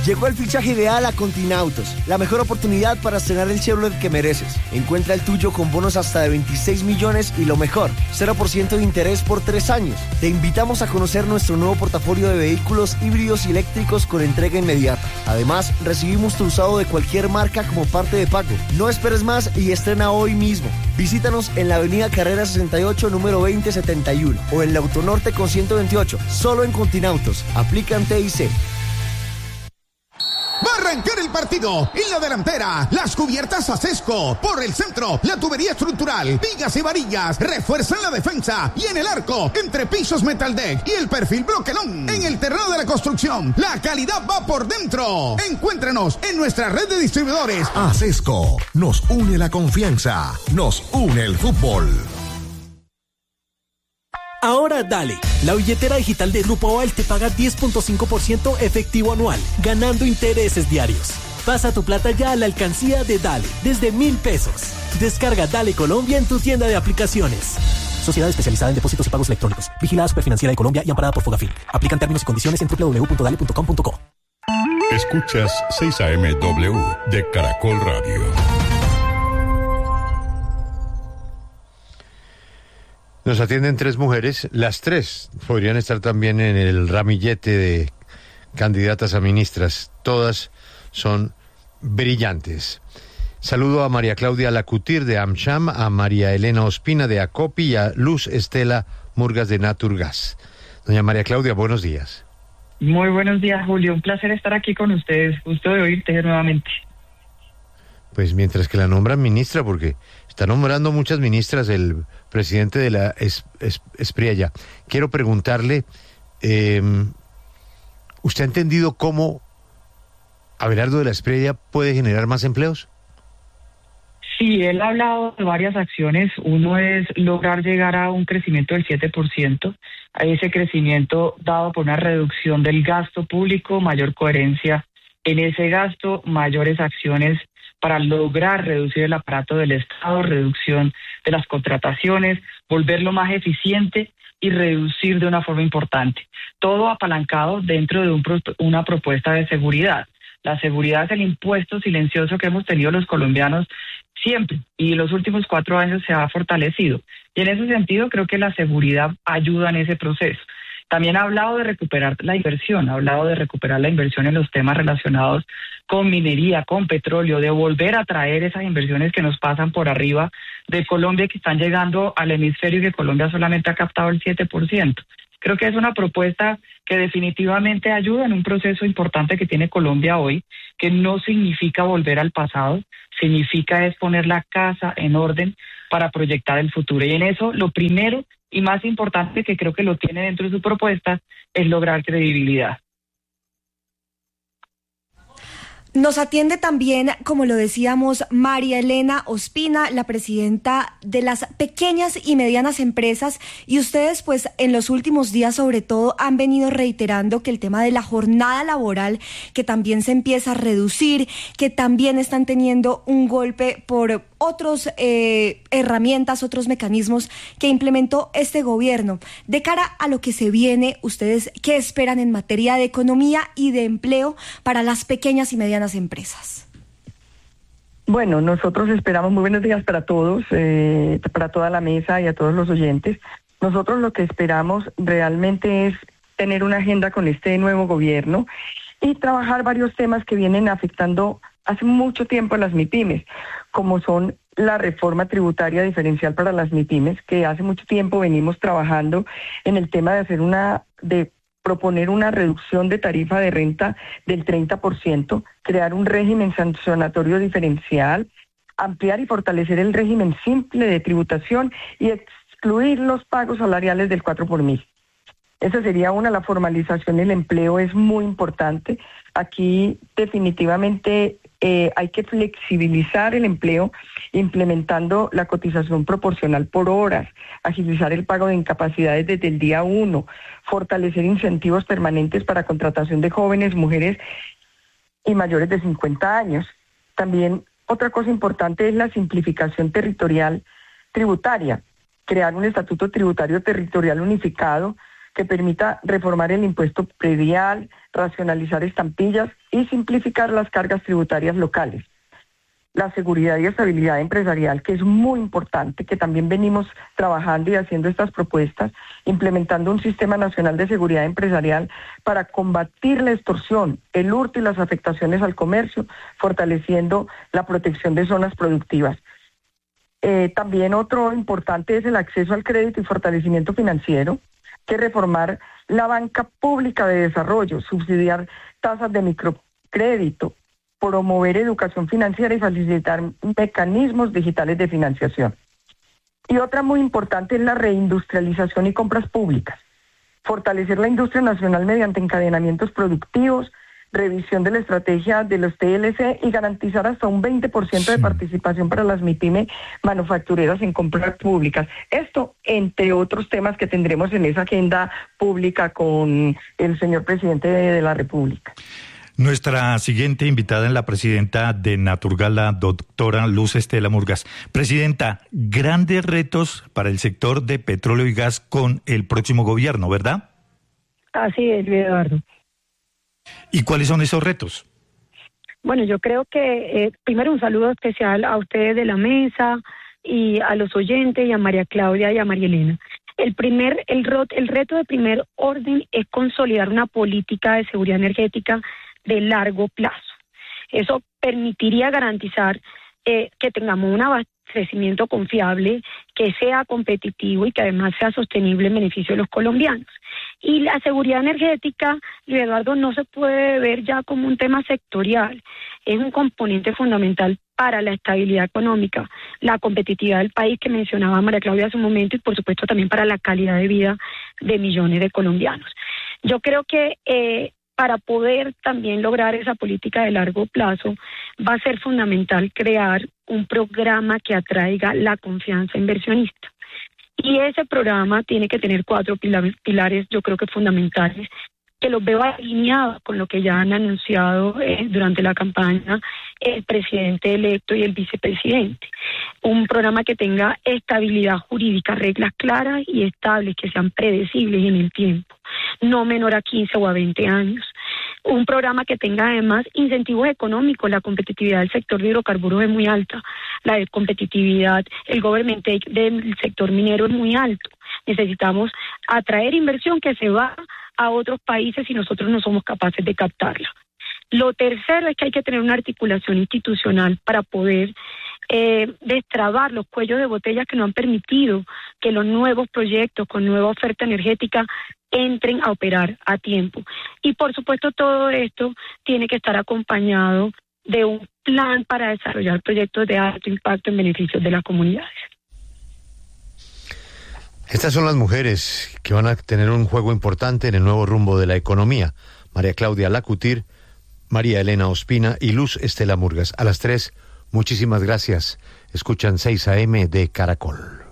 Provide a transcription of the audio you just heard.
Llegó el fichaje ideal a Continautos, la mejor oportunidad para estrenar el Chevrolet que mereces. Encuentra el tuyo con bonos hasta de 26 millones y lo mejor, 0% de interés por 3 años. Te invitamos a conocer nuestro nuevo portafolio de vehículos híbridos y eléctricos con entrega inmediata. Además, recibimos tu usado de cualquier marca como parte de pago. No esperes más y estrena hoy mismo. Visítanos en la avenida Carrera 68, número 2071 o en la Autonorte con 128, solo en Continautos. Aplican TIC. Va a arrancar el partido. En la delantera, las cubiertas Acesco. Por el centro, la tubería estructural, vigas y varillas refuerzan la defensa. Y en el arco, entre pisos Metaldeck y el perfil Bloquelón. En el terreno de la construcción, la calidad va por dentro. Encuéntranos en nuestra red de distribuidores. Acesco, nos une la confianza, nos une el fútbol. Ahora dale, la billetera digital de Grupo Aval te paga 10.5% efectivo anual, ganando intereses diarios. Pasa tu plata ya a la alcancía de Dale, desde 1.000 pesos. Descarga Dale Colombia en tu tienda de aplicaciones. Sociedad especializada en depósitos y pagos electrónicos. Vigilada Superfinanciera de Colombia y amparada por Fogafín. Aplican términos y condiciones en www.dale.com.co. Escuchas 6am de Caracol Radio. Nos atienden 3 mujeres, las 3 podrían estar también en el ramillete de candidatas a ministras. Todas son brillantes. Saludo a María Claudia Lacutir de AmCham, a María Elena Ospina de Acopi y a Luz Estela Murgas de Naturgas. Doña María Claudia, buenos días. Muy buenos días, Julio. Un placer estar aquí con ustedes. Gusto de oírte nuevamente. Pues mientras que la nombran ministra, porque está nombrando muchas ministras el presidente de la Espriella. Quiero preguntarle, ¿usted ha entendido cómo Abelardo de la Espriella puede generar más empleos? Sí, él ha hablado de varias acciones. Uno es lograr llegar a un crecimiento del 7%. A ese crecimiento dado por una reducción del gasto público, mayor coherencia en ese gasto, mayores acciones para lograr reducir el aparato del Estado, reducción de las contrataciones, volverlo más eficiente y reducir de una forma importante. Todo apalancado dentro de una propuesta de seguridad. La seguridad es el impuesto silencioso que hemos tenido los colombianos siempre y en los últimos 4 años se ha fortalecido. Y en ese sentido creo que la seguridad ayuda en ese proceso. También ha hablado de recuperar la inversión, en los temas relacionados con minería, con petróleo, de volver a traer esas inversiones que nos pasan por arriba de Colombia, que están llegando al hemisferio y que Colombia solamente ha captado el 7%. Creo que es una propuesta que definitivamente ayuda en un proceso importante que tiene Colombia hoy, que no significa volver al pasado, significa es poner la casa en orden para proyectar el futuro. Y en eso lo primero y más importante, que creo que lo tiene dentro de su propuesta, es lograr credibilidad. Nos atiende también, como lo decíamos, María Elena Ospina, la presidenta de las pequeñas y medianas empresas, y ustedes pues en los últimos días sobre todo han venido reiterando que el tema de la jornada laboral, que también se empieza a reducir, que también están teniendo un golpe por otras herramientas, otros mecanismos que implementó este gobierno. De cara a lo que se viene, ¿ustedes qué esperan en materia de economía y de empleo para las pequeñas y medianas empresas? Bueno, nosotros esperamos, muy buenos días para todos, para toda la mesa y a todos los oyentes. Nosotros lo que esperamos realmente es tener una agenda con este nuevo gobierno y trabajar varios temas que vienen afectando hace mucho tiempo a las MIPYMES, como son la reforma tributaria diferencial para las MIPYMES, que hace mucho tiempo venimos trabajando en el tema de proponer una reducción de tarifa de renta del 30%, crear un régimen sancionatorio diferencial, ampliar y fortalecer el régimen simple de tributación y excluir los pagos salariales del 4 por mil. Esa sería una. La formalización del empleo es muy importante. Aquí definitivamente hay que flexibilizar el empleo implementando la cotización proporcional por horas, agilizar el pago de incapacidades desde el día 1, fortalecer incentivos permanentes para contratación de jóvenes, mujeres y mayores de 50 años. También otra cosa importante es la simplificación territorial tributaria, crear un estatuto tributario territorial unificado que permita reformar el impuesto predial, racionalizar estampillas y simplificar las cargas tributarias locales. La seguridad y estabilidad empresarial, que es muy importante, que también venimos trabajando y haciendo estas propuestas, implementando un sistema nacional de seguridad empresarial para combatir la extorsión, el hurto y las afectaciones al comercio, fortaleciendo la protección de zonas productivas. También otro importante es el acceso al crédito y fortalecimiento financiero, que reformar la banca pública de desarrollo, subsidiar tasas de microcrédito, promover educación financiera y facilitar mecanismos digitales de financiación. Y otra muy importante es la reindustrialización y compras públicas. Fortalecer la industria nacional mediante encadenamientos productivos, revisión de la estrategia de los TLC y garantizar hasta un 20% de participación para las MIPYME manufactureras en compras públicas. Esto, entre otros temas que tendremos en esa agenda pública con el señor presidente de la República. Nuestra siguiente invitada es la presidenta de Naturgal, la doctora Luz Estela Murgas. Presidenta, grandes retos para el sector de petróleo y gas con el próximo gobierno, ¿verdad? Así es, Eduardo. ¿Y cuáles son esos retos? Bueno, yo creo que primero un saludo especial a ustedes de la mesa y a los oyentes y a María Claudia y a María Elena. El reto de primer orden es consolidar una política de seguridad energética de largo plazo. Eso permitiría garantizar que tengamos un abastecimiento confiable, que sea competitivo y que además sea sostenible en beneficio de los colombianos. Y la seguridad energética, Luis Eduardo, no se puede ver ya como un tema sectorial, es un componente fundamental para la estabilidad económica, la competitividad del país que mencionaba María Claudia hace un momento y por supuesto también para la calidad de vida de millones de colombianos. Yo creo que para poder también lograr esa política de largo plazo va a ser fundamental crear un programa que atraiga la confianza inversionista. Y ese programa tiene que tener 4 pilares, yo creo que fundamentales, que los veo alineados con lo que ya han anunciado durante la campaña el presidente electo y el vicepresidente. Un programa que tenga estabilidad jurídica, reglas claras y estables, que sean predecibles en el tiempo, no menor a 15 o a 20 años. Un programa que tenga además incentivos económicos. La competitividad del sector de hidrocarburos es muy alta, la de competitividad, el government take del sector minero es muy alto. Necesitamos atraer inversión que se va a otros países y nosotros no somos capaces de captarla. Lo tercero es que hay que tener una articulación institucional para poder destrabar los cuellos de botella que no han permitido que los nuevos proyectos con nueva oferta energética entren a operar a tiempo. Y por supuesto todo esto tiene que estar acompañado de un plan para desarrollar proyectos de alto impacto en beneficio de las comunidades. Estas son las mujeres que van a tener un juego importante en el nuevo rumbo de la economía. María Claudia Lacutir, María Elena Ospina y Luz Estela Murgas. A las 3, muchísimas gracias. Escuchan 6 AM de Caracol.